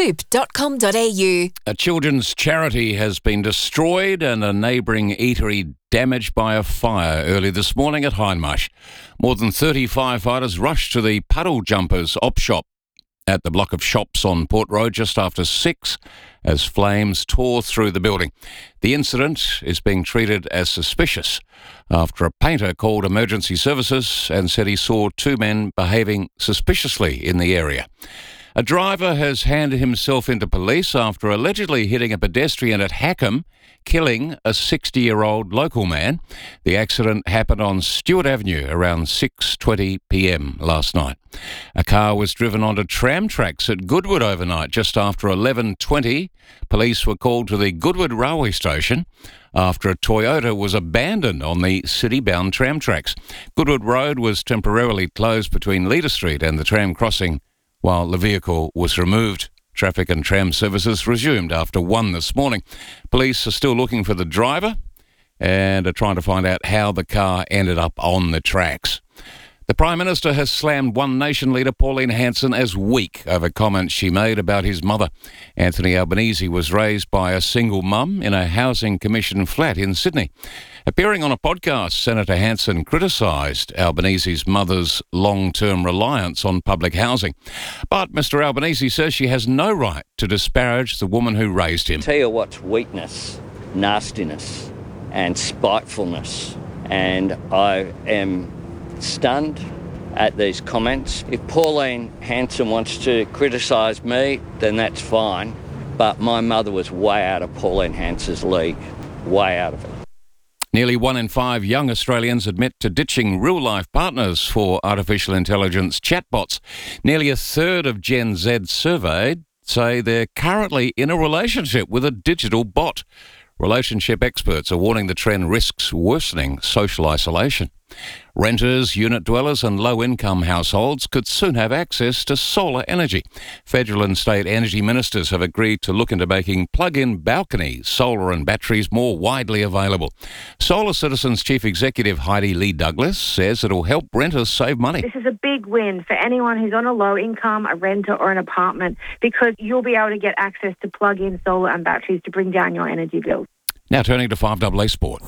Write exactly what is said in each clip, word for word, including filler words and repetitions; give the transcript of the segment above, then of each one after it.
loop dot com dot a u. A children's charity has been destroyed and a neighbouring eatery damaged by a fire early this morning at Hindmarsh. More than thirty firefighters rushed to the Puddle Jumpers op shop at the block of shops on Port Road just after six as flames tore through the building. The incident is being treated as suspicious after a painter called emergency services and said he saw two men behaving suspiciously in the area. A driver has handed himself into police after allegedly hitting a pedestrian at Hackham, killing a sixty-year-old local man. The accident happened on Stewart Avenue around six twenty p m last night. A car was driven onto tram tracks at Goodwood overnight just after eleven twenty. Police were called to the Goodwood railway station after a Toyota was abandoned on the city-bound tram tracks. Goodwood Road was temporarily closed between Leader Street and the tram crossing while the vehicle was removed. Traffic and tram services resumed after one this morning. Police are still looking for the driver and are trying to find out how the car ended up on the tracks. The Prime Minister has slammed One Nation leader Pauline Hanson as weak over comments she made about his mother. Anthony Albanese was raised by a single mum in a Housing Commission flat in Sydney. Appearing on a podcast, Senator Hanson criticised Albanese's mother's long-term reliance on public housing. But Mr Albanese says she has no right to disparage the woman who raised him. Tell you what's weakness, nastiness and spitefulness. And I am stunned at these comments. If Pauline Hanson wants to criticise me, then that's fine. But my mother was way out of Pauline Hanson's league. Way out of it. Nearly one in five young Australians admit to ditching real-life partners for artificial intelligence chatbots. Nearly a third of Gen Z surveyed say they're currently in a relationship with a digital bot. Relationship experts are warning the trend risks worsening social isolation. Renters, unit dwellers and low-income households could soon have access to solar energy. Federal and state energy ministers have agreed to look into making plug-in balconies, solar and batteries more widely available. Solar Citizens Chief Executive Heidi Lee Douglas says it'll help renters save money. This is a big win for anyone who's on a low income, a renter or an apartment, because you'll be able to get access to plug-in solar and batteries to bring down your energy bills. Now turning to five A A Sport.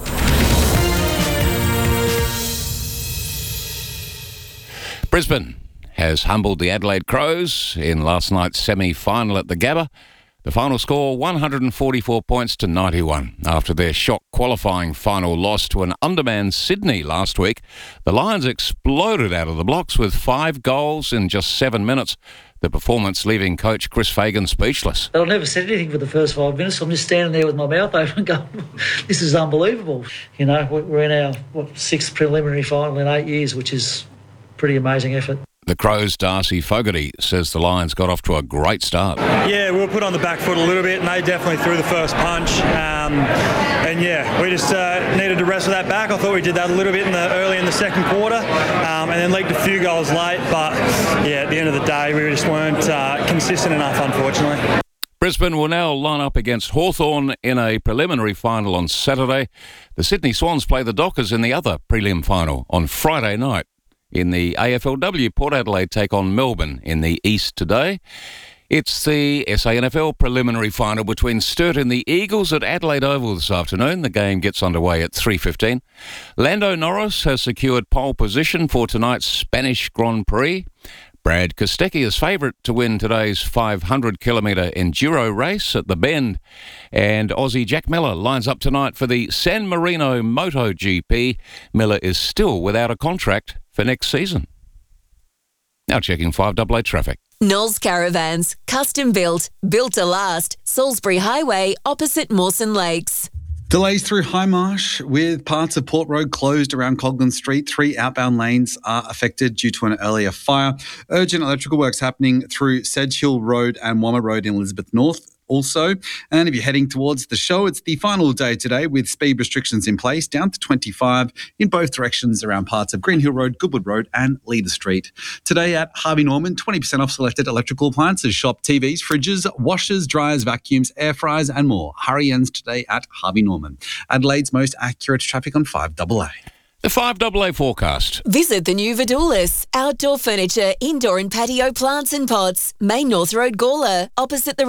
Brisbane has humbled the Adelaide Crows in last night's semi-final at the Gabba. The final score, one hundred forty-four points to ninety-one. After their shock qualifying final loss to an undermanned Sydney last week, the Lions exploded out of the blocks with five goals in just seven minutes. The performance leaving coach Chris Fagan speechless. I never said anything for the first five minutes. I'm just standing there with my mouth open going, this is unbelievable. You know, we're in our what, sixth preliminary final in eight years, which is pretty amazing effort. The Crows' Darcy Fogarty says the Lions got off to a great start. Yeah, we were put on the back foot a little bit and they definitely threw the first punch. Um, and yeah, we just uh, needed to wrestle that back. I thought we did that a little bit in the early in the second quarter um, and then leaked a few goals late. But yeah, at the end of the day, we just weren't uh, consistent enough, unfortunately. Brisbane will now line up against Hawthorn in a preliminary final on Saturday. The Sydney Swans play the Dockers in the other prelim final on Friday night. In the A F L W, Port Adelaide take on Melbourne in the East today. It's the S A N F L preliminary final between Sturt and the Eagles at Adelaide Oval this afternoon. The game gets underway at three fifteen. Lando Norris has secured pole position for tonight's Spanish Grand Prix. Brad Kostecki is favourite to win today's five hundred kilometre enduro race at the Bend. And Aussie Jack Miller lines up tonight for the San Marino MotoGP. Miller is still without a contract for next season. Now checking five A A traffic. Knowles Caravans, custom built, built to last. Salisbury Highway, opposite Mawson Lakes. Delays through Hindmarsh with parts of Port Road closed around Coglan Street. Three outbound lanes are affected due to an earlier fire. Urgent electrical works happening through Sedge Hill Road and Wammer Road in Elizabeth North also. And if you're heading towards the show, it's the final day today with speed restrictions in place down to twenty-five in both directions around parts of Green Hill Road, Goodwood Road and Leader Street. Today at Harvey Norman, twenty percent off selected electrical appliances. Shop T Vs, fridges, washers, dryers, vacuums, air fryers and more. Hurry ends today at Harvey Norman. Adelaide's most accurate traffic on five A A. The five A A forecast. Visit the new Vidulis. Outdoor furniture, indoor and patio plants and pots. Main North Road, Gawler, opposite the